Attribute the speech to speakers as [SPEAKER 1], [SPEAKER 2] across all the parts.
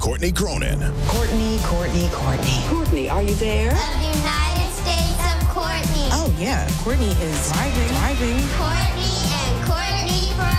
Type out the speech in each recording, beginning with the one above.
[SPEAKER 1] Courtney Cronin.
[SPEAKER 2] Courtney.
[SPEAKER 3] Courtney, are you there?
[SPEAKER 4] Of the United States of Courtney.
[SPEAKER 2] Oh, yeah. Courtney is driving.
[SPEAKER 4] Courtney and Courtney for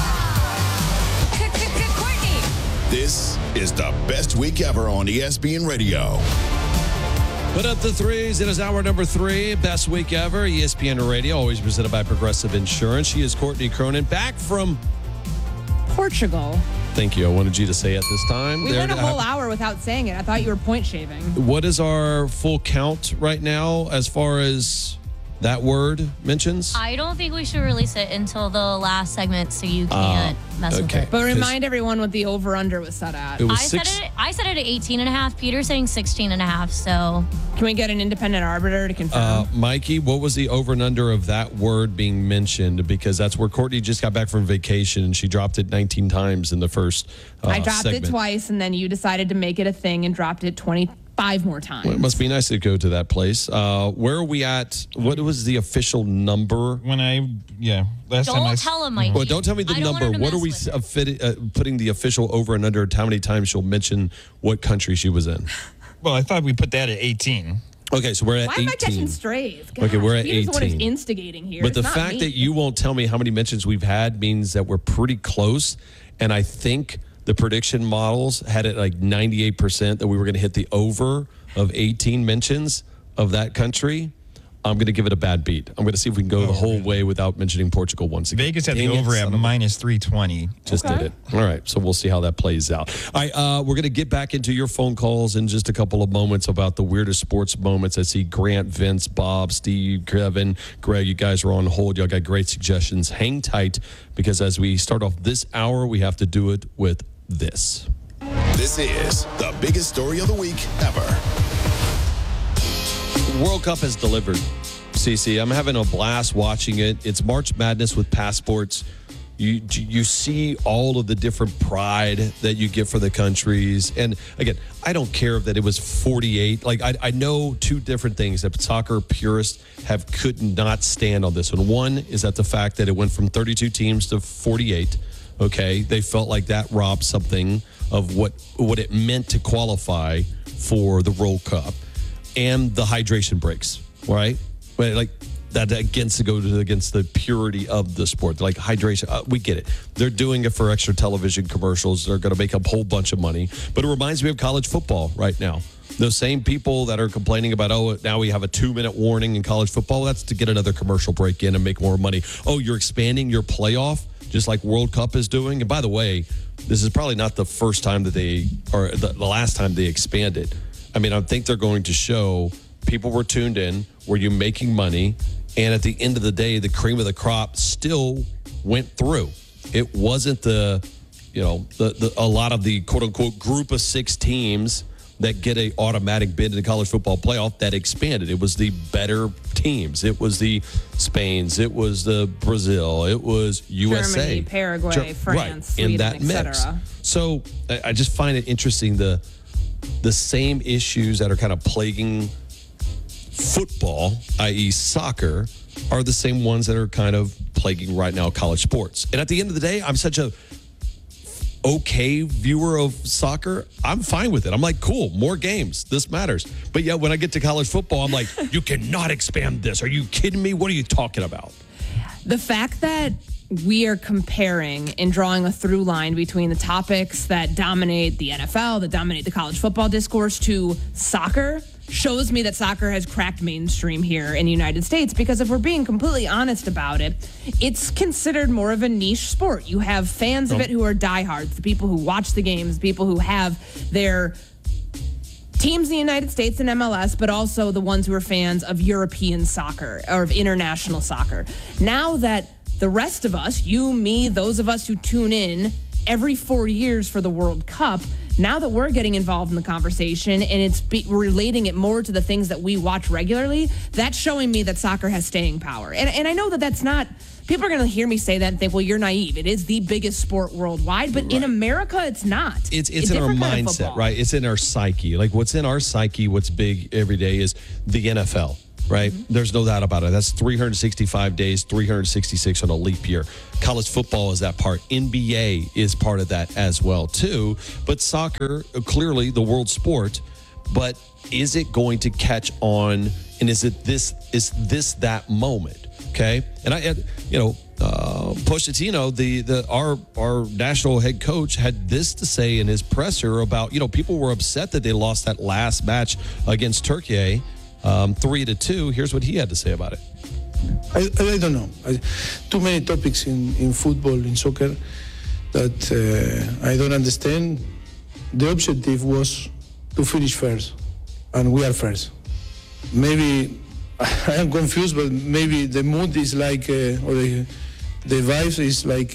[SPEAKER 4] all.
[SPEAKER 3] Courtney.
[SPEAKER 1] This is the best week ever on ESPN Radio.
[SPEAKER 5] Put up the threes. It is hour number 3. Best week ever. ESPN Radio, always presented by Progressive Insurance. She is Courtney Cronin, back from
[SPEAKER 6] Portugal.
[SPEAKER 5] Thank you. I wanted you to say it this time.
[SPEAKER 6] We went a whole hour without saying it. I thought you were point shaving.
[SPEAKER 5] What is our full count right now as far as that word mentions?
[SPEAKER 7] I don't think we should release it until the last segment, so you can't mess with
[SPEAKER 5] okay.
[SPEAKER 7] it.
[SPEAKER 6] But remind everyone what the over-under was set at.
[SPEAKER 5] It was
[SPEAKER 7] I said it at 18.5. Peter's saying 16.5, so...
[SPEAKER 6] Can we get an independent arbiter to confirm?
[SPEAKER 5] Mikey, what was the over and under of that word being mentioned? Because that's where Courtney just got back from vacation and she dropped it 19 times in the first
[SPEAKER 6] I dropped
[SPEAKER 5] segment.
[SPEAKER 6] it twice, and then you decided to make it a thing and dropped it 25 more times.
[SPEAKER 5] Well, it must be nice to go to that place. Where are we at? What was the official number?
[SPEAKER 7] Don't tell him, Mikey.
[SPEAKER 5] Well, don't tell me the
[SPEAKER 7] I don't want
[SPEAKER 5] number.
[SPEAKER 7] her to
[SPEAKER 5] What are we
[SPEAKER 7] mess with it.
[SPEAKER 5] putting the official over and under? How many times she'll mention what country she was in?
[SPEAKER 8] Well, I thought we put that at 18.
[SPEAKER 5] Okay, so we're at
[SPEAKER 6] Why
[SPEAKER 5] 18.
[SPEAKER 6] am I catching strays?
[SPEAKER 5] Okay, we're at
[SPEAKER 6] He's the one who's
[SPEAKER 5] 18.
[SPEAKER 6] instigating here.
[SPEAKER 5] But
[SPEAKER 6] It's
[SPEAKER 5] the
[SPEAKER 6] not
[SPEAKER 5] fact
[SPEAKER 6] me.
[SPEAKER 5] that you won't tell me how many mentions we've had means that we're pretty close. And I think the prediction models had it like 98% that we were going to hit the over of 18 mentions of that country. I'm going to give it a bad beat. I'm going to see if we can go the whole way without mentioning Portugal once again.
[SPEAKER 8] Vegas had the
[SPEAKER 5] Dang it,
[SPEAKER 8] over at
[SPEAKER 5] son of a-
[SPEAKER 8] minus 320.
[SPEAKER 5] Just did it. All right. So we'll see how that plays out. All right. We're going to get back into your phone calls in just a couple of moments about the weirdest sports moments. I see Grant, Vince, Bob, Steve, Kevin, Greg, you guys are on hold. Y'all got great suggestions. Hang tight because as we start off this hour, we have to do it with this.
[SPEAKER 1] This is the biggest story of the week ever.
[SPEAKER 5] World Cup has delivered, CC. I'm having a blast watching it. It's March Madness with passports. You see all of the different pride that you get for the countries. And again, I don't care that it was 48. Like, I know two different things that soccer purists could not stand on this one. One is that the fact that it went from 32 teams to 48. Okay, they felt like that robbed something of what it meant to qualify for the World Cup. And the hydration breaks, right? But like that against the purity of the sport. Like hydration, we get it. They're doing it for extra television commercials. They're going to make a whole bunch of money. But it reminds me of college football right now. Those same people that are complaining about, now we have a 2-minute warning in college football. That's to get another commercial break in and make more money. Oh, you're expanding your playoff, just like World Cup is doing. And by the way, this is probably not the first time that the last time they expanded. I mean, I think they're going to show people were tuned in. Were you making money? And at the end of the day, the cream of the crop still went through. It wasn't a lot of the quote unquote group of 6 teams that get a automatic bid in the college football playoff that expanded. It was the better teams. It was the Spains. It was the Brazil. It was USA.
[SPEAKER 6] Germany, Paraguay, France,
[SPEAKER 5] right, in
[SPEAKER 6] Sweden,
[SPEAKER 5] that mix. So I just find it interesting the same issues that are kind of plaguing football, i.e. soccer, are the same ones that are kind of plaguing right now college sports. And at the end of the day, I'm such a okay viewer of soccer. I'm fine with it. I'm like, cool, more games. This matters. But yet when I get to college football, I'm like, you cannot expand this. Are you kidding me? What are you talking about?
[SPEAKER 6] The fact that we are comparing and drawing a through line between the topics that dominate the NFL, that dominate the college football discourse, to soccer shows me that soccer has cracked mainstream here in the United States, because if we're being completely honest about it, it's considered more of a niche sport. You have fans of it who are diehards, the people who watch the games, the people who have their teams in the United States and MLS, but also the ones who are fans of European soccer or of international soccer. Now that the rest of us, you, me, those of us who tune in every 4 years for the World Cup, now that we're getting involved in the conversation and it's relating it more to the things that we watch regularly, that's showing me that soccer has staying power. And I know that that's not, people are going to hear me say that and think, well, you're naive. It is the biggest sport worldwide, but in America, it's not.
[SPEAKER 5] It's in our mindset, right? It's in our psyche. Like what's in our psyche, what's big every day is the NFL. right? There's no doubt about it. That's 365 days, 366 on a leap year. College football is that part. NBA is part of that as well, too. But soccer, clearly the world sport, but is it going to catch on? And is this that moment? Okay. And Pochettino, our national head coach, had this to say in his presser about, people were upset that they lost that last match against Turkey, 3-2. Here's what he had to say about it.
[SPEAKER 9] I don't know. Too many topics in football, in soccer, that I don't understand. The objective was to finish first, and we are first. Maybe I am confused, but maybe the mood is like, or the vibe is like,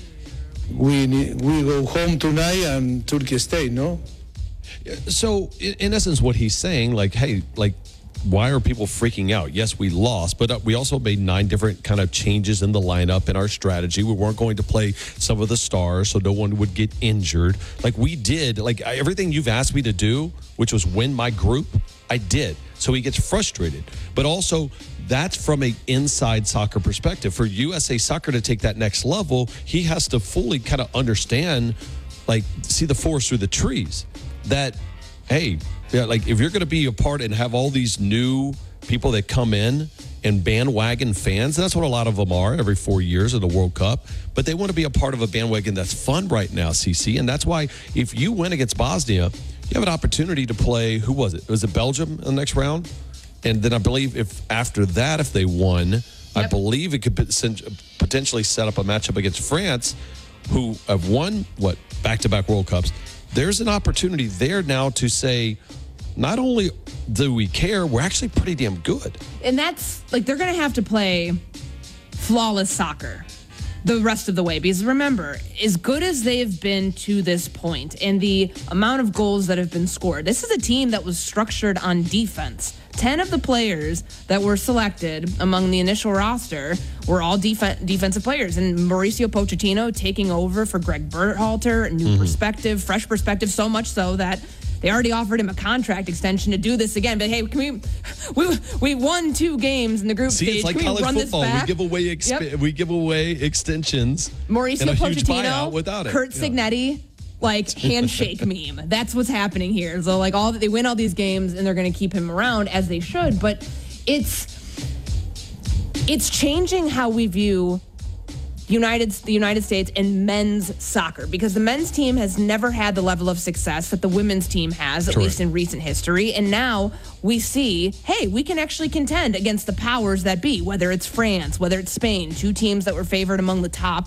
[SPEAKER 9] we go home tonight and Turkey stay, no?
[SPEAKER 5] So, in essence, what he's saying, why are people freaking out? Yes, we lost, but we also made 9 different kind of changes in the lineup in our strategy. We weren't going to play some of the stars so no one would get injured. Like we did, everything you've asked me to do, which was win my group, I did. So he gets frustrated. But also, that's from an inside soccer perspective. For USA Soccer to take that next level, he has to fully kind of understand, see the forest through the trees. That, hey, if you're going to be a part and have all these new people that come in and bandwagon fans, that's what a lot of them are every 4 years in the World Cup. But they want to be a part of a bandwagon that's fun right now, CC. And that's why if you win against Bosnia, you have an opportunity to play, who was it? Was it Belgium in the next round? And then I believe if they won, I believe it could potentially set up a matchup against France, who have won, back-to-back World Cups. There's an opportunity there now to say, not only do we care, we're actually pretty damn good.
[SPEAKER 6] And that's, they're going to have to play flawless soccer the rest of the way. Because remember, as good as they've been to this point and the amount of goals that have been scored, this is a team that was structured on defense. 10 of the players that were selected among the initial roster were all defensive players. And Mauricio Pochettino taking over for Greg Berhalter, a new perspective, fresh perspective, so much so that they already offered him a contract extension to do this again. But hey, we won 2 games in the group stage.
[SPEAKER 5] It's like
[SPEAKER 6] can
[SPEAKER 5] college
[SPEAKER 6] we run
[SPEAKER 5] football.
[SPEAKER 6] This back?
[SPEAKER 5] We give away extensions.
[SPEAKER 6] Mauricio
[SPEAKER 5] and a huge
[SPEAKER 6] Pochettino,
[SPEAKER 5] buyout without it.
[SPEAKER 6] Kurt Signetti, handshake meme. That's what's happening here. So they win all these games and they're going to keep him around as they should. But it's changing how we view the United States and men's soccer, because the men's team has never had the level of success that the women's team has, at least in recent history. And now we see, hey, we can actually contend against the powers that be, whether it's France, whether it's Spain, 2 teams that were favored among the top,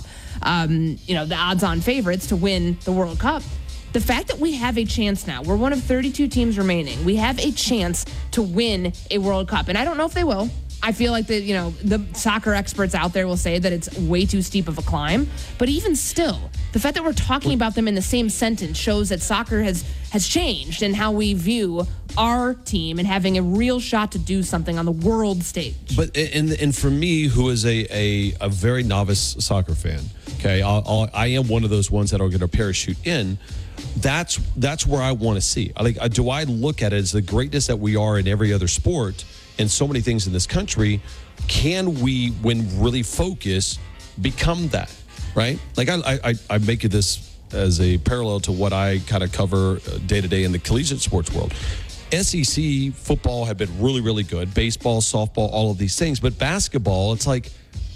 [SPEAKER 6] the odds-on favorites to win the World Cup. The fact that we have a chance now, we're one of 32 teams remaining. We have a chance to win a World Cup. And I don't know if they will. I feel like the soccer experts out there will say that it's way too steep of a climb. But even still, the fact that we're talking about them in the same sentence shows that soccer has changed in how we view our team and having a real shot to do something on the world stage.
[SPEAKER 5] But and for me, who is a very novice soccer fan, okay, I am one of those ones that are going to parachute in. That's where I want to see. Do I look at it as the greatness that we are in every other sport and so many things in this country? Can we, when really focused, become that, right? I make this as a parallel to what I kind of cover day to day in the collegiate sports world. SEC football had been really, really good. Baseball, softball, all of these things. But basketball, it's like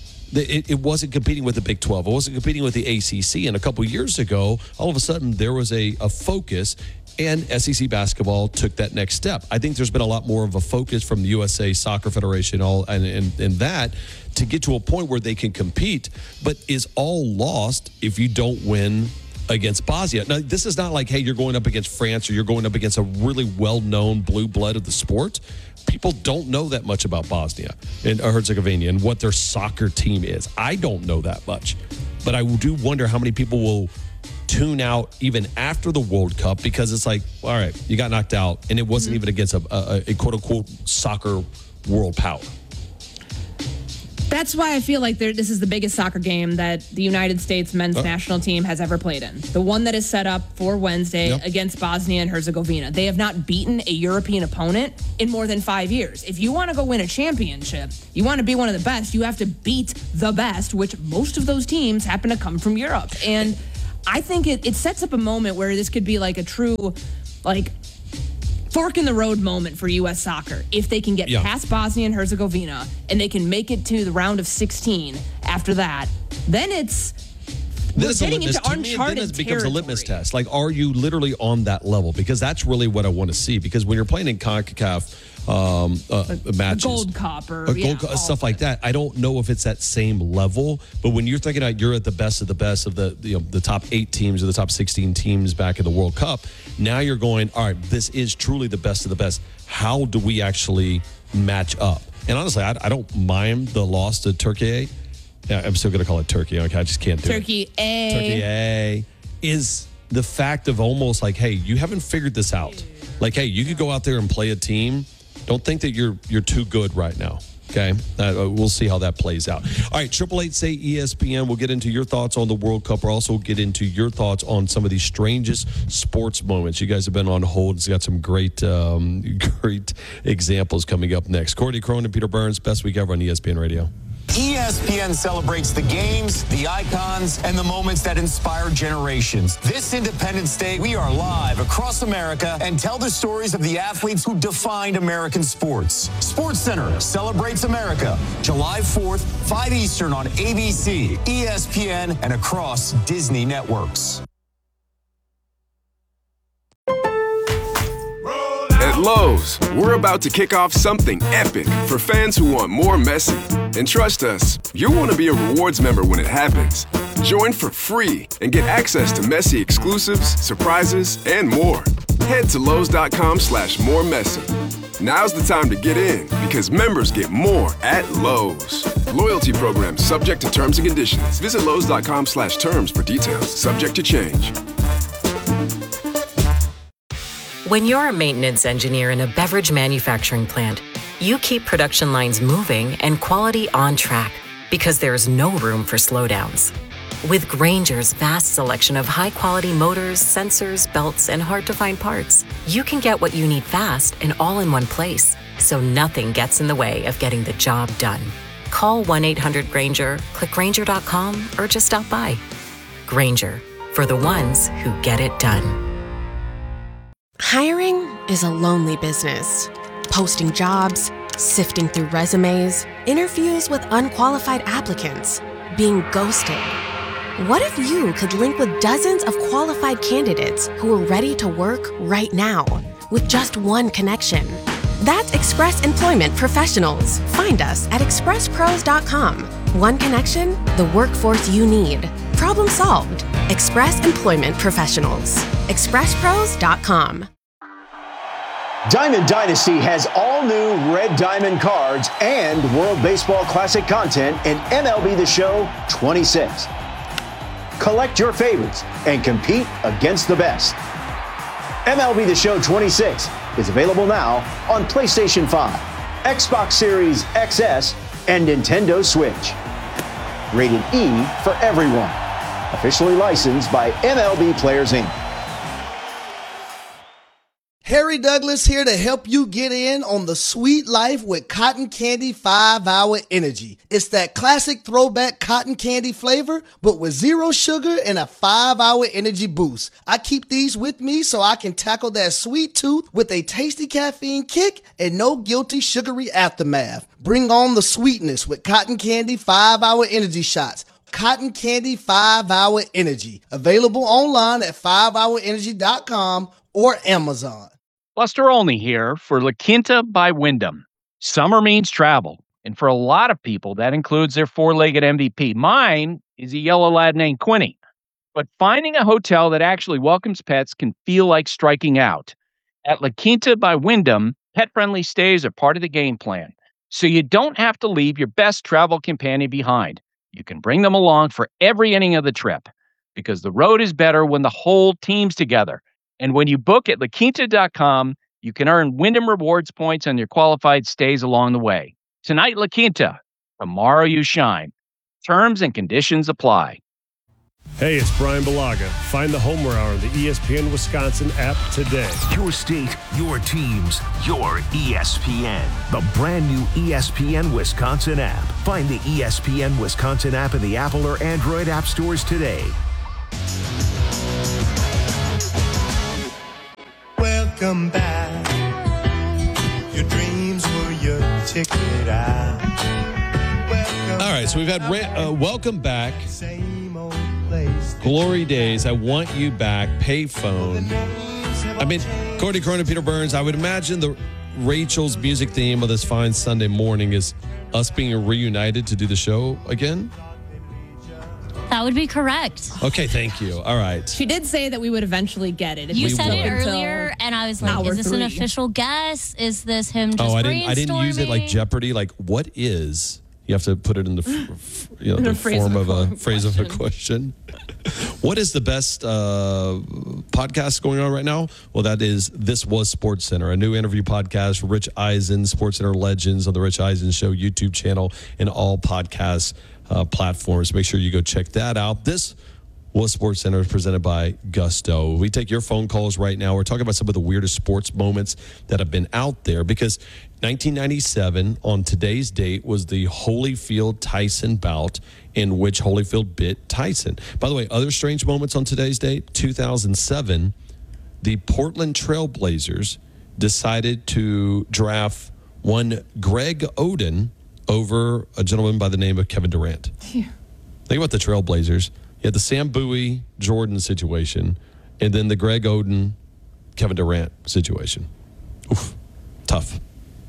[SPEAKER 5] it wasn't competing with the Big 12. It wasn't competing with the ACC. And a couple years ago, all of a sudden, there was a focus, and SEC basketball took that next step. I think there's been a lot more of a focus from the USA Soccer Federation and that to get to a point where they can compete, but is all lost if you don't win against Bosnia. Now, this is not like, hey, you're going up against France or you're going up against a really well-known blue blood of the sport. People don't know that much about Bosnia and Herzegovina and what their soccer team is. I don't know that much, but I do wonder how many people will tune out even after the World Cup, because it's like, all right, you got knocked out, and it wasn't even against a quote-unquote soccer world power.
[SPEAKER 6] That's why I feel like this is the biggest soccer game that the United States men's national team has ever played in. The one that is set up for Wednesday against Bosnia and Herzegovina. They have not beaten a European opponent in more than 5 years. If you want to go win a championship, you want to be one of the best, you have to beat the best, which most of those teams happen to come from Europe. And I think it sets up a moment where this could be like a true, like, fork in the road moment for U.S. soccer. If they can get past Bosnia and Herzegovina and they can make it to the round of 16 after that, then we're getting into uncharted
[SPEAKER 5] then it becomes
[SPEAKER 6] territory.
[SPEAKER 5] A litmus test. Like, are you literally on that level? Because that's really what I want to see. Because when you're playing in CONCACAF matches,
[SPEAKER 6] a Gold Cup or
[SPEAKER 5] stuff like that, I don't know if it's that same level. But when you're thinking about you're at the best of the top 8 teams or the top 16 teams back in the World Cup, now you're going, all right, this is truly the best of the best. How do we actually match up? And honestly, I don't mind the loss to Turkey. Yeah, I'm still going to call it Turkey. Okay, I just can't do
[SPEAKER 6] Turkey
[SPEAKER 5] it. Turkey A is the fact of almost like, hey, you haven't figured this out. Like, hey, you could go out there and play a team. Don't think that you're too good right now. Okay, we'll see how that plays out. All right, 888 say ESPN. We'll get into your thoughts on the World Cup. We'll also get into your thoughts on some of these strangest sports moments. You guys have been on hold. It's got some great examples coming up next. Courtney Cronin, Peter Burns, best week ever on ESPN Radio.
[SPEAKER 10] ESPN celebrates the games, the icons, and the moments that inspire generations. This Independence Day, we are live across America and tell the stories of the athletes who defined American sports. SportsCenter celebrates America, July 4th, 5 Eastern on ABC, ESPN, and across Disney networks.
[SPEAKER 11] At Lowe's, we're about to kick off something epic for fans who want more Messi. And trust us, you'll want to be a rewards member when it happens. Join for free and get access to Messi exclusives, surprises, and more. Head to Lowe's.com/moremessy. Now's the time to get in because members get more at Lowe's. Loyalty program subject to terms and conditions. Visit Lowe's.com/terms for details. Subject to change.
[SPEAKER 12] When you're a maintenance engineer in a beverage manufacturing plant, you keep production lines moving and quality on track because there's no room for slowdowns. With Grainger's vast selection of high-quality motors, sensors, belts, and hard-to-find parts, you can get what you need fast and all in one place, so nothing gets in the way of getting the job done. Call 1-800-GRAINGER, click Grainger.com, or just stop by. Grainger, for the ones who get it done.
[SPEAKER 13] Hiring is a lonely business. Posting jobs, sifting through resumes, interviews with unqualified applicants, being ghosted. What if you could link with dozens of qualified candidates who are ready to work right now with just one connection? That's Express Employment Professionals. Find us at expresspros.com. One connection, the workforce you need. Problem solved. Express Employment Professionals. expresspros.com.
[SPEAKER 14] Diamond Dynasty has all new Red Diamond cards and World Baseball Classic content in MLB The Show 26. Collect your favorites and compete against the best. MLB The Show 26 is available now on PlayStation 5, Xbox Series XS, and Nintendo Switch. Rated E for everyone. Officially licensed by MLB Players Inc.
[SPEAKER 15] Harry Douglas here to help you get in on the sweet life with Cotton Candy 5-Hour Energy. It's that classic throwback cotton candy flavor, but with zero sugar and a 5-hour energy boost. I keep these with me so I can tackle that sweet tooth with a tasty caffeine kick and no guilty sugary aftermath. Bring on the sweetness with Cotton Candy 5-Hour Energy shots. Cotton Candy 5-Hour Energy. Available online at 5hourenergy.com or Amazon.
[SPEAKER 16] Buster Olney here for La Quinta by Wyndham. Summer means travel, and for a lot of people, that includes their four-legged MVP. Mine is a yellow lad named Quinny. But finding a hotel that actually welcomes pets can feel like striking out. At La Quinta by Wyndham, pet-friendly stays are part of the game plan, so you don't have to leave your best travel companion behind. You can bring them along for every inning of the trip, because the road is better when the whole team's together. And when you book at LaQuinta.com, you can earn Wyndham Rewards points on your qualified stays along the way. Tonight, La Quinta. Tomorrow you shine. Terms and conditions apply.
[SPEAKER 17] Hey, it's Brian Balaga. Find the Homer Hour on the ESPN Wisconsin app today.
[SPEAKER 18] Your state, your teams, your ESPN. The brand new ESPN Wisconsin app. Find the ESPN Wisconsin app in the Apple or Android app stores today.
[SPEAKER 19] Welcome back. Your dreams were your ticket out.
[SPEAKER 5] All right, so we've had welcome back. Glory days. I want you back. Payphone. I mean, Courtney Cronin, Peter Burns. I would imagine the Rachel's music theme of this fine Sunday morning is us being reunited to do the show again.
[SPEAKER 7] That would be correct.
[SPEAKER 5] Okay, thank you. All right.
[SPEAKER 6] She did say that we would eventually get it.
[SPEAKER 7] You said it earlier, and I was like, is this an official guess? Is this him just brainstorming?
[SPEAKER 5] I didn't use it like Jeopardy. Like, what is... You have to put it in the, the form of a phrase of a question. What is the best podcast going on right now? Well, that is This Was Sports Center, a new interview podcast. Rich Eisen, Sports Center Legends on the Rich Eisen Show YouTube channel and all podcast platforms. Make sure you go check that out. This Was Sports Center is presented by Gusto. We take your phone calls right now. We're talking about some of the weirdest sports moments that have been out there because 1997, on today's date, was the Holyfield-Tyson bout in which Holyfield bit Tyson. By the way, other strange moments on today's date, 2007, the Portland Trail Blazers decided to draft one Greg Oden over a gentleman by the name of Kevin Durant. Yeah. Think about the Trail Blazers. You had the Sam Bowie Jordan situation, and then the Greg Oden Kevin Durant situation. Oof, tough.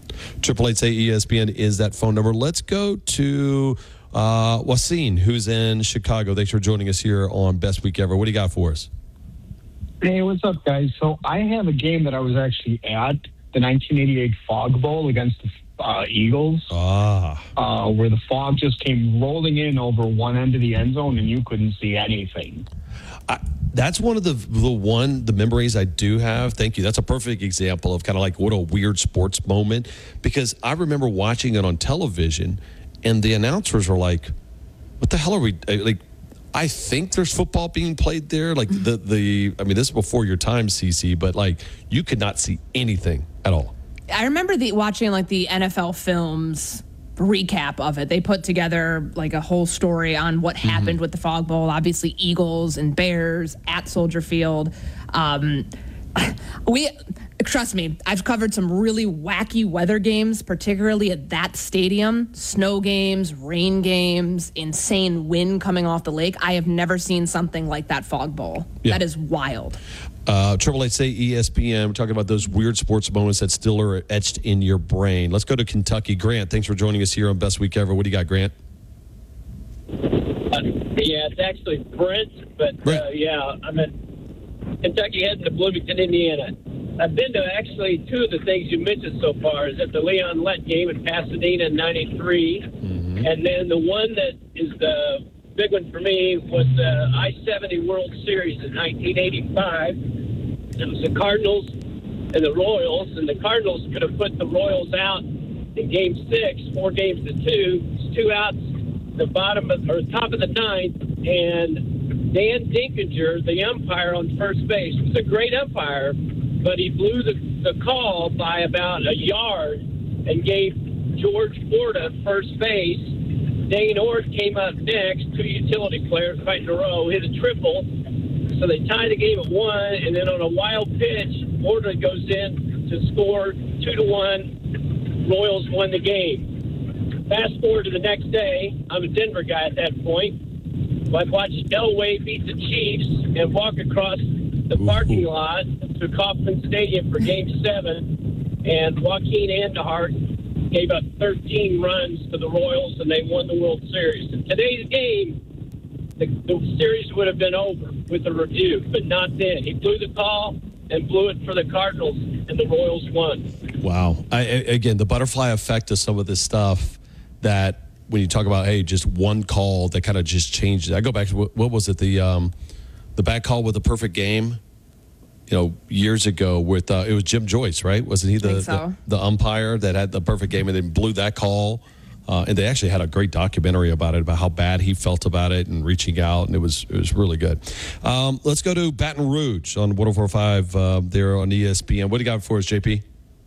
[SPEAKER 5] 888-ESPN is that phone number. Let's go to Wasim, who's in Chicago. Thanks for joining us here on Best Week Ever. What do you got for us?
[SPEAKER 20] Hey, what's up, guys? So I have a game that I was actually at, the 1988 Fog Bowl against the Eagles, where the fog just came rolling in over one end of the end zone and you couldn't see anything.
[SPEAKER 5] That's one of the memories I do have. Thank you. That's a perfect example of kind of like what a weird sports moment, because I remember watching it on television and the announcers were like, what the hell are we like? I think there's football being played there. Like I mean, this is before your time, CC, but like you could not see anything at all.
[SPEAKER 6] I remember watching like the NFL Films recap of it. They put together like a whole story on what happened with the Fog Bowl. Obviously, Eagles and Bears at Soldier Field. Trust me, I've covered some really wacky weather games, particularly at that stadium. Snow games, rain games, insane wind coming off the lake. I have never seen something like that Fog Bowl. Yeah. That is wild.
[SPEAKER 5] 888-ESPN. We're talking about those weird sports moments that still are etched in your brain. Let's go to Kentucky. Grant, thanks for joining us here on Best Week Ever. What do you got, Grant?
[SPEAKER 21] Yeah, it's actually Brent, but yeah, I'm in Kentucky heading to Bloomington, Indiana. I've been to actually two of the things you mentioned so far. Is at the Leon Lett game in Pasadena in '93, and then the one that is the big one for me was the I-70 World Series in 1985. It was the Cardinals and the Royals, and the Cardinals could have put the Royals out in Game 6, 4 games to 2. It's 2 outs, the top of the ninth, and Dan Dinkinger, the umpire on first base, was a great umpire, but he blew the call by about a yard and gave George Porta first base. Dane Orth came up next, 2 utility players right in a row, hit a triple. So they tie the game at 1, and then on a wild pitch, Porta goes in to score 2-1. Royals won the game. Fast forward to the next day, I'm a Denver guy at that point. I'd watch Elway beat the Chiefs and walk across the parking lot to Kauffman Stadium for Game 7, and Joaquin Andahart gave up 13 runs to the Royals, and they won the World Series. In today's game, the series would have been over with a review, but not then. He blew the call and blew it for the Cardinals, and the Royals won.
[SPEAKER 5] Wow. Again, the butterfly effect of some of this stuff that when you talk about, hey, just one call that kind of just changed it. I go back to, what was it, the bad call with the perfect game? Years ago with it was Jim Joyce, right? Wasn't he the umpire that had the perfect game and then blew that call And they actually had a great documentary about it, about how bad he felt about it and reaching out, and it was really good. Let's go to Baton Rouge on 104.5 there on ESPN. What do you got for us, JP?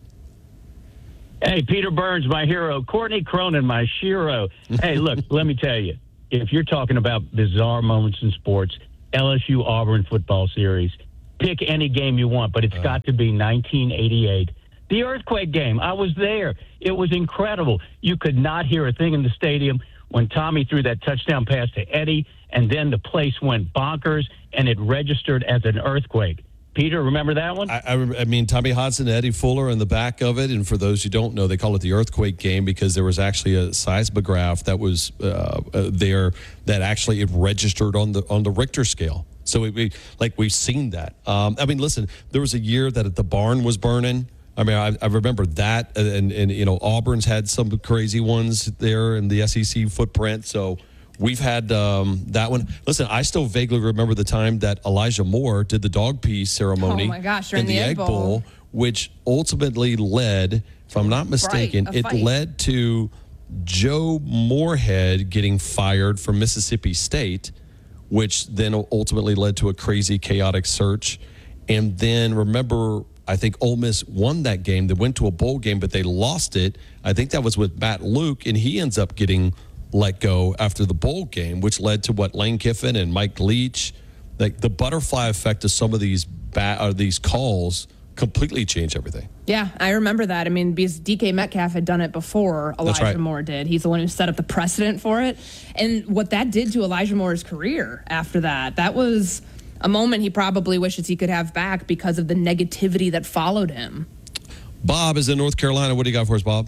[SPEAKER 2] Hey, Peter Burns, my hero. Courtney Cronin, my shiro. Hey, look, let me tell you, if you're talking about bizarre moments in sports, LSU Auburn football series, pick any game you want, but it's got to be 1988. The earthquake game. I was there. It was incredible. You could not hear a thing in the stadium when Tommy threw that touchdown pass to Eddie, and then the place went bonkers, and it registered as an earthquake. Peter, remember that one?
[SPEAKER 5] I mean, Tommy Hodson and Eddie Fuller in the back of it. And for those who don't know, they call it the earthquake game because there was actually a seismograph that was there that actually it registered on the Richter scale. So we've seen that. I mean, listen, there was a year that the barn was burning. I mean, I remember that, and Auburn's had some crazy ones there in the SEC footprint. So we've had that one. Listen, I still vaguely remember the time that Elijah Moore did the dog pee ceremony.
[SPEAKER 6] Oh my gosh,
[SPEAKER 5] in the Egg Bowl, which ultimately led, if I'm not mistaken, it led to Joe Moorhead getting fired from Mississippi State, which then ultimately led to a crazy, chaotic search. And then remember, I think Ole Miss won that game. They went to a bowl game, but they lost it. I think that was with Matt Luke, and he ends up getting let go after the bowl game, which led to what Lane Kiffin and Mike Leach. Like the butterfly effect of some of these calls completely changed everything.
[SPEAKER 6] Yeah, I remember that. I mean, because DK Metcalf had done it before Elijah Moore did. He's the one who set up the precedent for it. And what that did to Elijah Moore's career after that was a moment he probably wishes he could have back because of the negativity that followed him.
[SPEAKER 5] Bob is in North Carolina. What do you got for us, Bob?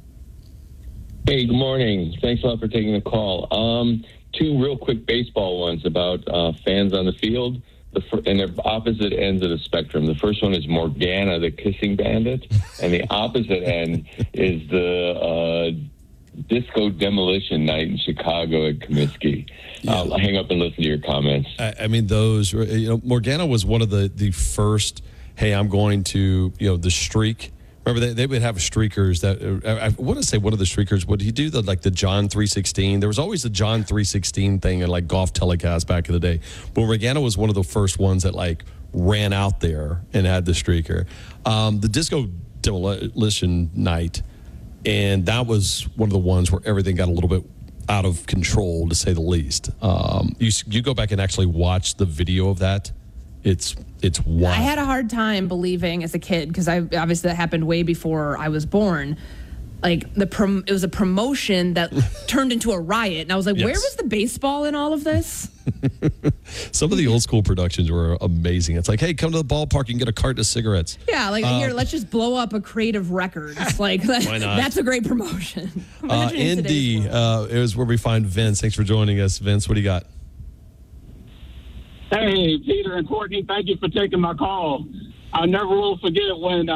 [SPEAKER 22] Hey, good morning. Thanks a lot for taking the call. Two real quick baseball ones about fans on the field, and they're opposite ends of the spectrum. The first one is Morgana, the kissing bandit, and the opposite end is the disco demolition night in Chicago at Comiskey. I'll hang up and listen to your comments.
[SPEAKER 5] I mean, those, Morgana was one of the first, hey, I'm going to, the streak. Remember, they would have streakers that, I want to say one of the streakers, would he do the John 316? There was always the John 316 thing in golf telecast back in the day. But Morgana was one of the first ones that ran out there and had the streaker. The disco demolition night, and that was one of the ones where everything got a little bit out of control, to say the least. You go back and actually watch the video of that. It's wild.
[SPEAKER 6] I had a hard time believing as a kid because obviously that happened way before I was born. It was a promotion that turned into a riot, and I was like, where was the baseball in all of this?
[SPEAKER 5] Some of the old school productions were amazing. It's like, hey, come to the ballpark, you can get a carton of cigarettes.
[SPEAKER 6] Yeah, here, let's just blow up a Creative Records. Why not? That's a great promotion.
[SPEAKER 5] Indy is where we find Vince. Thanks for joining us, Vince. What do you got?
[SPEAKER 23] Hey, Peter and Courtney, thank you for taking my call. I never will forget when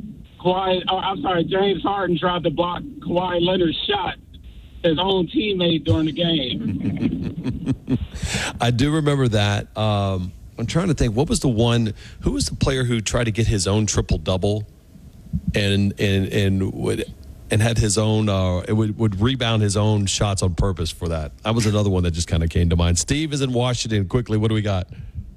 [SPEAKER 23] James Harden tried to block Kawhi Leonard's shot, his own teammate during the game.
[SPEAKER 5] I do remember that. I'm trying to think, who was the player who tried to get his own triple-double and had his own, would rebound his own shots on purpose for that. That was another one that just kind of came to mind. Steve is in Washington. Quickly, what do we got?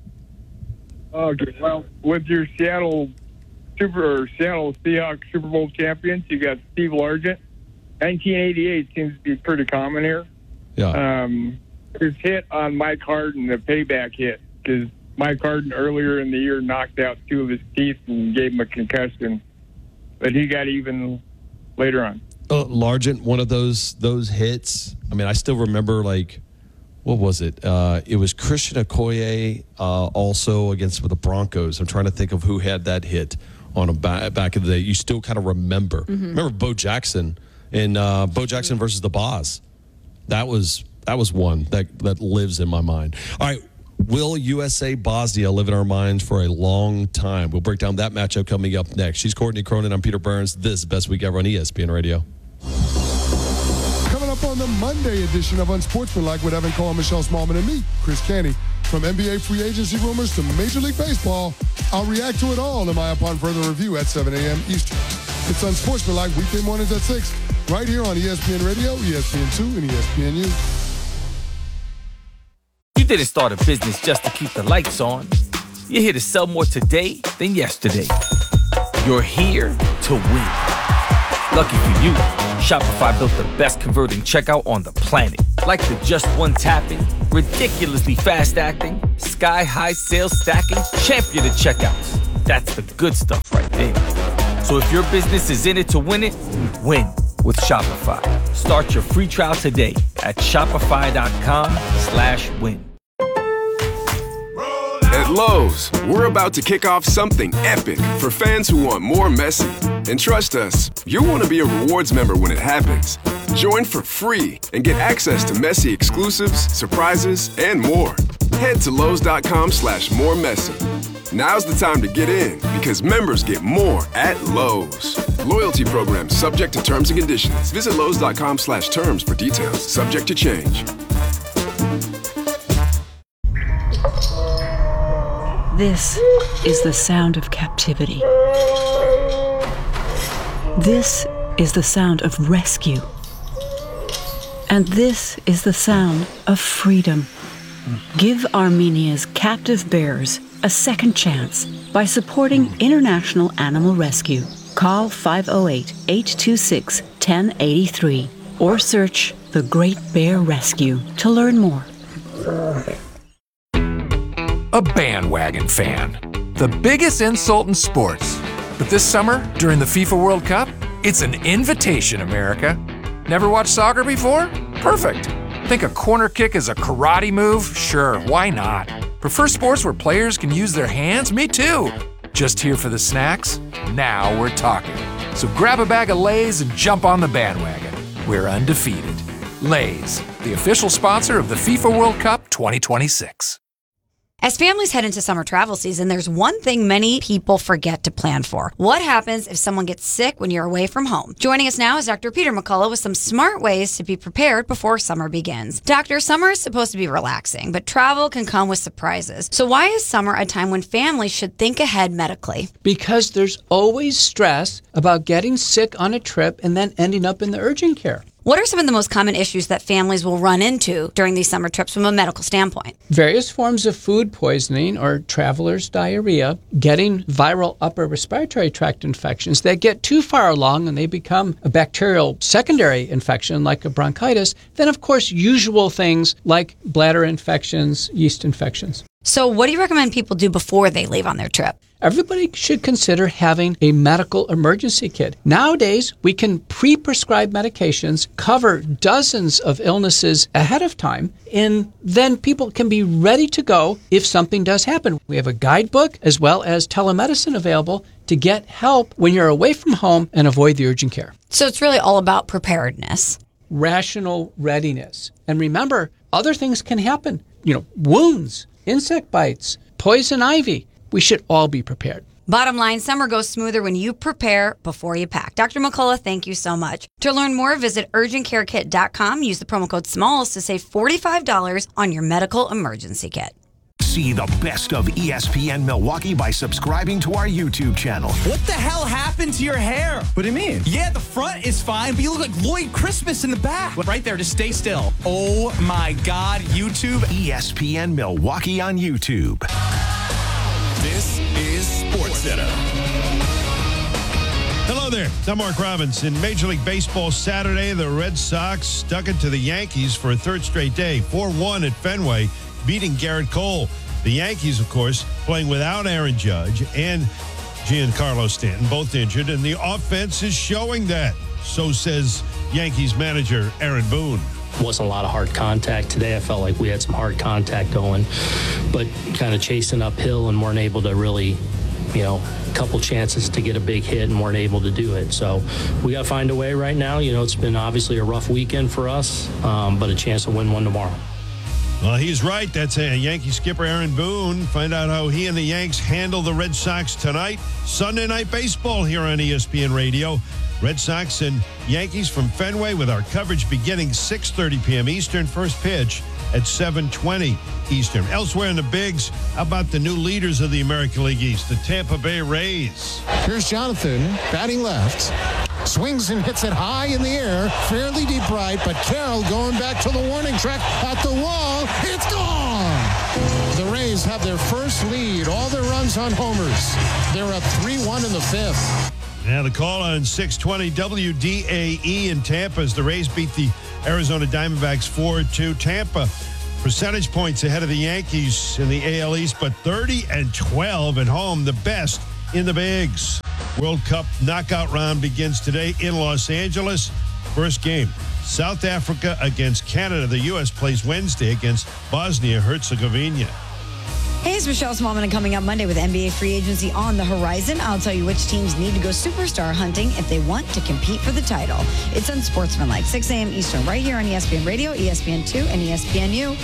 [SPEAKER 24] Well, with your Seattle Seahawks Super Bowl champions, you got Steve Largent. 1988 seems to be pretty common here.
[SPEAKER 5] Yeah.
[SPEAKER 24] His hit on Mike Harden, the payback hit, because Mike Harden earlier in the year knocked out two of his teeth and gave him a concussion, but he got even later on.
[SPEAKER 5] Largent, one of those hits. I mean, I still remember, what was it? It was Christian Okoye also against the Broncos. I'm trying to think of who had that hit on him back in the day. You still kind of remember. Mm-hmm. Remember Bo Jackson in Bo Jackson versus the Boz. That was one that lives in my mind. All right. Will USA Bosnia live in our minds for a long time? We'll break down that matchup coming up next. She's Courtney Cronin. I'm Peter Burns. This is Best Week Ever on ESPN Radio.
[SPEAKER 25] Coming up on the Monday edition of Unsportsmanlike with Evan Cole, Michelle Smallman, and me, Chris Canty. From NBA free agency rumors to Major League Baseball, I'll react to it all in my Upon Further Review at 7 a.m. Eastern. It's Unsportsmanlike weekday mornings at 6 right here on ESPN Radio, ESPN2, and ESPNU.
[SPEAKER 1] You didn't start a business just to keep the lights on. You're here to sell more today than yesterday. You're here to win. Lucky for you, Shopify built the best converting checkout on the planet. Like the just one tapping, ridiculously fast acting, sky-high sales stacking, champion of checkouts. That's the good stuff right there. So if your business is in it to win it, win with Shopify. Start your free trial today at shopify.com/win.
[SPEAKER 11] At Lowe's, we're about to kick off something epic for fans who want more Messi. And trust us, you'll want to be a rewards member when it happens. Join for free and get access to Messi exclusives, surprises, and more. Head to Lowe's.com/moremessy. Now's the time to get in because members get more at Lowe's. Loyalty program subject to terms and conditions. Visit Lowe's.com/terms for details. Subject to change.
[SPEAKER 3] This is the sound of captivity. This is the sound of rescue. And this is the sound of freedom. Give Armenia's captive bears a second chance by supporting International Animal Rescue. Call 508-826-1083 or search The Great Bear Rescue to learn more.
[SPEAKER 4] A bandwagon fan. The biggest insult in sports. But this summer, during the FIFA World Cup, it's an invitation, America. Never watched soccer before? Perfect. Think a corner kick is a karate move? Sure, why not? Prefer sports where players can use their hands? Me too. Just here for the snacks? Now we're talking. So grab a bag of Lay's and jump on the bandwagon. We're undefeated. Lay's, the official sponsor of the FIFA World Cup 2026.
[SPEAKER 8] As families head into summer travel season, there's one thing many people forget to plan for. What happens if someone gets sick when you're away from home? Joining us now is Dr. Peter McCullough with some smart ways to be prepared before summer begins. Doctor, summer is supposed to be relaxing, but travel can come with surprises. So why is summer a time when families should think ahead medically?
[SPEAKER 9] Because there's always stress about getting sick on a trip and then ending up in the urgent care.
[SPEAKER 8] What are some of the most common issues that families will run into during these summer trips from a medical standpoint?
[SPEAKER 9] Various forms of food poisoning or traveler's diarrhea, getting viral upper respiratory tract infections that get too far along and they become a bacterial secondary infection like a bronchitis, then of course usual things like bladder infections, yeast infections.
[SPEAKER 8] So what do you recommend people do before they leave on their trip?
[SPEAKER 9] Everybody should consider having a medical emergency kit. Nowadays, we can pre-prescribe medications, cover dozens of illnesses ahead of time, and then people can be ready to go if something does happen. We have a guidebook as well as telemedicine available to get help when you're away from home and avoid the urgent care.
[SPEAKER 8] So it's really all about preparedness.
[SPEAKER 9] Rational readiness. And remember, other things can happen. Wounds, insect bites, poison ivy. We should all be prepared.
[SPEAKER 8] Bottom line, summer goes smoother when you prepare before you pack. Dr. McCullough, thank you so much. To learn more, visit urgentcarekit.com. Use the promo code SMALLS to save $45 on your medical emergency kit.
[SPEAKER 18] See the best of ESPN Milwaukee by subscribing to our YouTube channel.
[SPEAKER 26] What the hell happened to your hair? What do you mean? Yeah, the front is fine, but you look like Lloyd Christmas in the back. Right there, just stay still. Oh my God, YouTube.
[SPEAKER 18] ESPN Milwaukee on YouTube.
[SPEAKER 27] This is SportsCenter.
[SPEAKER 17] Hello there. I'm Mark Robbins. In Major League Baseball Saturday, the Red Sox stuck it to the Yankees for a third straight day, 4-1 at Fenway, beating Garrett Cole. The Yankees, of course, playing without Aaron Judge and Giancarlo Stanton, both injured, and the offense is showing that. So says Yankees manager Aaron Boone.
[SPEAKER 28] Wasn't a lot of hard contact today. I felt like we had some hard contact going, but kind of chasing uphill and weren't able to really, a couple chances to get a big hit and weren't able to do it. So we got to find a way right now. It's been obviously a rough weekend for us, but a chance to win one tomorrow.
[SPEAKER 17] Well, he's right. That's a Yankee skipper Aaron Boone. Find out how he and the Yanks handle the Red Sox tonight. Sunday Night Baseball here on ESPN Radio. Red Sox and Yankees from Fenway with our coverage beginning 6:30 p.m. Eastern. First pitch at 7:20 Eastern. Elsewhere in the Bigs, how about the new leaders of the American League East, the Tampa Bay Rays?
[SPEAKER 25] Here's Jonathan batting left.
[SPEAKER 7] Swings and hits it high in the air, fairly deep right, but Carroll going back to the warning track at the wall. It's gone! The Rays have their first lead, all their runs on homers. They're up 3-1 in the fifth.
[SPEAKER 17] Now the call on 620 WDAE in Tampa as the Rays beat the Arizona Diamondbacks 4-2. Tampa percentage points ahead of the Yankees in the AL East, but 30-12 at home, the best in the bigs. World Cup knockout round begins today in Los Angeles. First game, South Africa against Canada. The U.S. plays Wednesday against Bosnia-Herzegovina.
[SPEAKER 10] Hey, it's Michelle Smallman, and coming up Monday with NBA free agency on the horizon, I'll tell you which teams need to go superstar hunting if they want to compete for the title. It's Unsportsmanlike, 6 a.m. Eastern, right here on ESPN Radio, ESPN2, and ESPNU.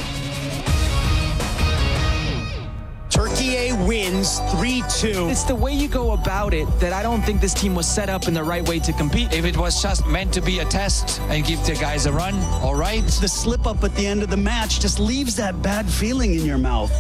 [SPEAKER 12] Turkey wins 3-2.
[SPEAKER 13] It's the way you go about it that I don't think this team was set up in the right way to compete.
[SPEAKER 14] If it was just meant to be a test and give the guys a run, all right.
[SPEAKER 12] The slip up at the end of the match just leaves that bad feeling in your mouth.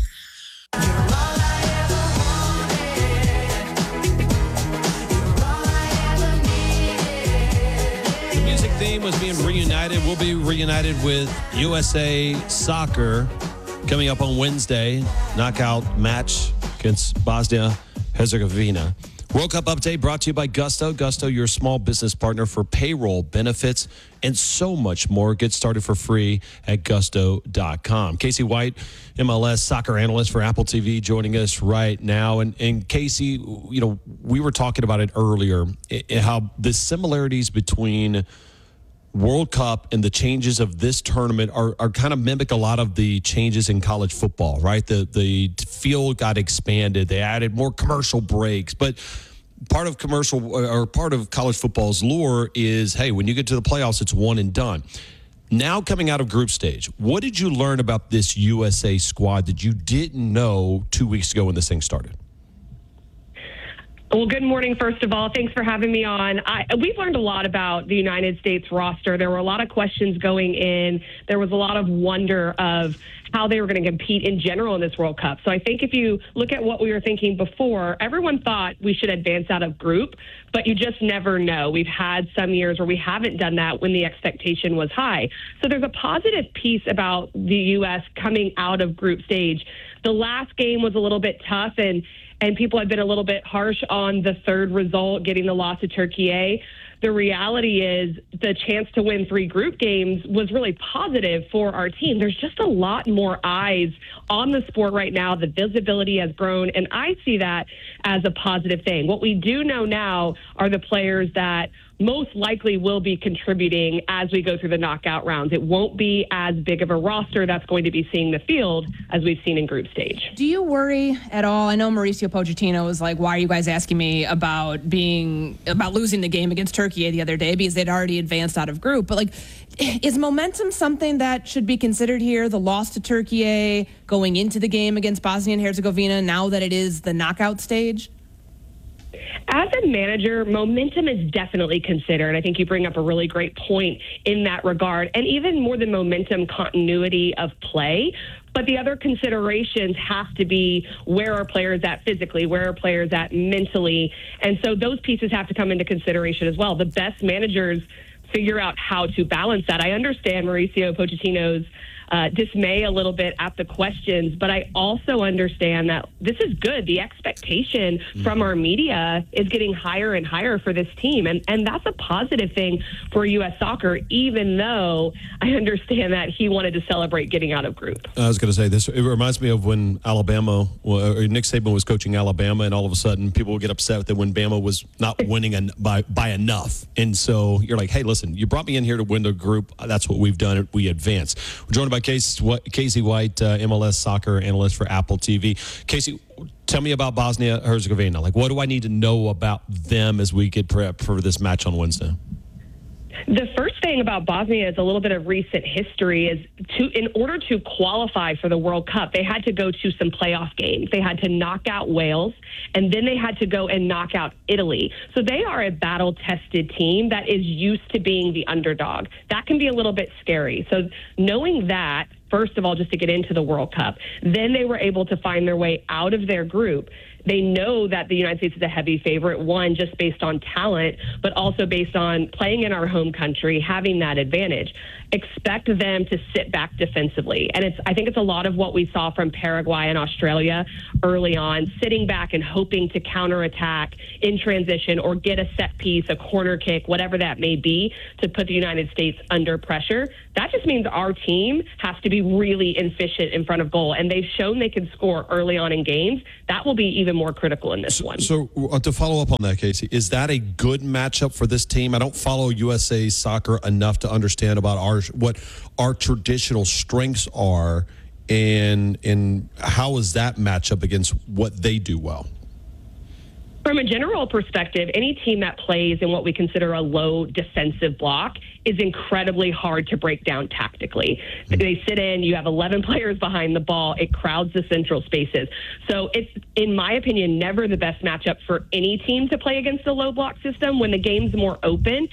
[SPEAKER 5] The music theme was being reunited. We'll be reunited with USA Soccer coming up on Wednesday. Knockout match against Bosnia-Herzegovina. World Cup update brought to you by Gusto. Gusto, your small business partner for payroll, benefits, and so much more. Get started for free at gusto.com. Casey White, MLS soccer analyst for Apple TV, joining us right now. And Casey, you know, we were talking about it earlier, how the similarities between World Cup and the changes of this tournament are kind of mimic a lot of the changes in college football, right? The field got expanded. They added more commercial breaks. But part of college football's lure is, hey, when you get to the playoffs, it's one and done. Now coming out of group stage, what did you learn about this USA squad that you didn't know 2 weeks ago when this thing started?
[SPEAKER 15] Well, good morning, first of all. Thanks for having me on. We've learned a lot about the United States roster. There were a lot of questions going in. There was a lot of wonder of how they were going to compete in general in this World Cup. So I think if you look at what we were thinking before, everyone thought we should advance out of group, but you just never know. We've had some years where we haven't done that when the expectation was high. So there's a positive piece about the U.S. coming out of group stage. The last game was a little bit tough, and people have been a little bit harsh on the third result, getting the loss to Turkey. The reality is the chance to win 3 group games was really positive for our team. There's just a lot more eyes on the sport right now. The visibility has grown, and I see that as a positive thing. What we do know now are the players that most likely will be contributing as we go through the knockout rounds. It won't be as big of a roster that's going to be seeing the field as we've seen in group stage.
[SPEAKER 6] Do you worry at all? I know Mauricio Pochettino was like, why are you guys asking me about losing the game against Turkey the other day, because they'd already advanced out of group. But like, is momentum something that should be considered here? The loss to Turkey going into the game against Bosnia and Herzegovina, now that it is the knockout stage?
[SPEAKER 15] As a manager, momentum is definitely considered. I think you bring up a really great point in that regard. And even more than momentum, continuity of play. But the other considerations have to be, where are players at physically? Where are players at mentally? And so those pieces have to come into consideration as well. The best managers figure out how to balance that. I understand Mauricio Pochettino's dismay a little bit at the questions, but I also understand that this is good. The expectation from our media is getting higher and higher for this team, and that's a positive thing for U.S. soccer, even though I understand that he wanted to celebrate getting out of group.
[SPEAKER 5] I was going to say this. It reminds me of when Nick Saban was coaching Alabama, and all of a sudden people would get upset that when Bama was not winning by enough. And so you're like, hey, listen, you brought me in here to win the group. That's what we've done. We advance. We're joined by Casey White, MLS soccer analyst for Apple TV. Casey, tell me about Bosnia-Herzegovina. Like, what do I need to know about them as we get prepped for this match on Wednesday?
[SPEAKER 15] The first thing about Bosnia is a little bit of recent history. In order to qualify for the World Cup, they had to go to some playoff games. They had to knock out Wales, and then they had to go and knock out Italy. So they are a battle-tested team that is used to being the underdog. That can be a little bit scary. So knowing that, first of all, just to get into the World Cup, then they were able to find their way out of their group. They know that the United States is a heavy favorite, one, just based on talent, but also based on playing in our home country, having that advantage. Expect them to sit back defensively. And I think it's a lot of what we saw from Paraguay and Australia early on, sitting back and hoping to counterattack in transition or get a set piece, a corner kick, whatever that may be, to put the United States under pressure. That just means our team has to be really efficient in front of goal. And they've shown they can score early on in games. That will be even more critical in this one.
[SPEAKER 5] So to follow up on that, Casey, is that a good matchup for this team? I don't follow USA soccer enough to understand about what our traditional strengths are, and how is that matchup against what they do well?
[SPEAKER 15] From a general perspective, any team that plays in what we consider a low defensive block is incredibly hard to break down tactically. They sit in, you have 11 players behind the ball, it crowds the central spaces. So it's, in my opinion, never the best matchup for any team to play against a low block system. When the game's more open,